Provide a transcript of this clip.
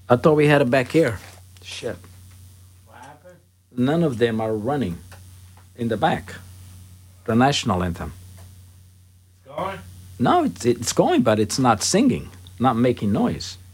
I thought we had it back here. Shit. What happened? None of them are running in the back. The national anthem. It's going? No, it's going, but it's not singing, not making noise.